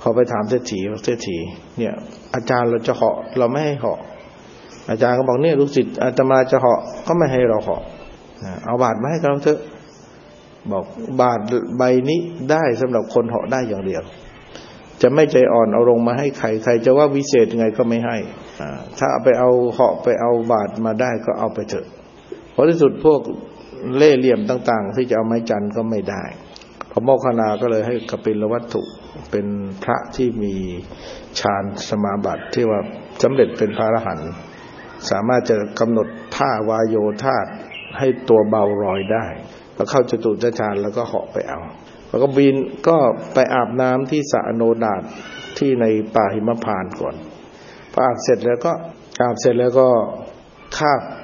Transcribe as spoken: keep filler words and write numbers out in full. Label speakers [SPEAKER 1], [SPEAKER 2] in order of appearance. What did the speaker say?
[SPEAKER 1] อไปถามเศรษฐีเศรษฐีเนี่ยอาจารย์เราจะเหาะเราไม่ให้เหาะอาจารย์ก็บอกเนี่ยลูกศิษย์อาตมาจะเหาะก็ไม่ให้เราเหาะเอาบาตรมาให้เราเถอะบอกบาตรใบนี้ได้สำหรับคนเหาะได้อย่างเดียวจะไม่ใจอ่อนเอาลงมาให้ใครใครจะว่าวิเศษยังไงก็ไม่ให้ถ้าเอาไปเอาเหาะไปเอาบาตรมาได้ก็เอาไปเถอะเพราะที่สุดพวกเล่ห์เหลี่ยมต่างๆที่จะเอาไม้จันก็ไม่ได้พระโมคคัลลาก็เลยให้กปิลวัตถุเป็นพระที่มีฌานสมาบัติที่ว่าสำเร็จเป็นพระอรหันต์สามารถจะกำหนดท่าวายโยธาตุให้ตัวเบาลอยได้แล้วเข้าจตุตฌานแล้วก็เหาะไปเอาแล้วก็บินก็ไปอาบน้ำที่สระอโนดาตที่ในป่าหิมพานต์ก่อนพออาบเสร็จแล้วก็อาบเสร็จแล้วก็คาบ